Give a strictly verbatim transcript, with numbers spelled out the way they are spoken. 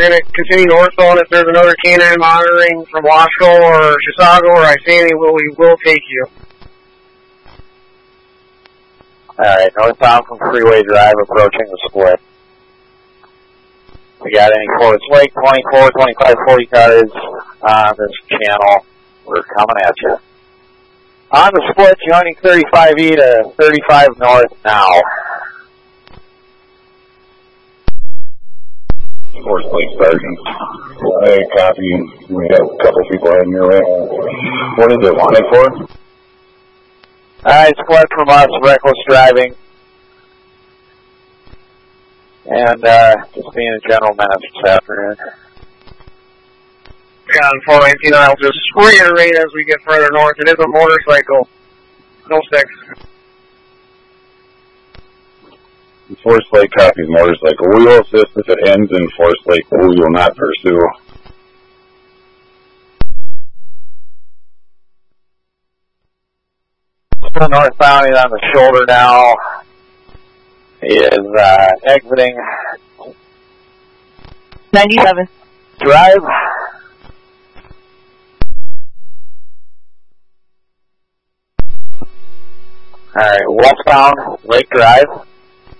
going to continue northbound. If there's another canine monitoring from Wasco or Chisago or Isani, we'll, we will take you. Alright, northbound from Freeway Drive approaching the split. We got any Forest Lake twenty-four, twenty-five, forty cars on this channel. We're coming at you. On the split, joining thirty-five E to thirty-five north now. Forest Lake Sergeant. Hey, copy. We have a couple people heading your way. What is it wanted for? Alright, split from us, reckless driving. And uh, just being a general menace this afternoon. Yeah, on four nineteen, I'll just reiterate as we get further north. It is a motorcycle. No sticks. Forest Lake copies motorcycle. We will assist if it ends in Forest Lake, but we will not pursue. Still northbound on the shoulder now. He is uh, exiting ninety-seven. Drive. Alright, westbound Lake Drive.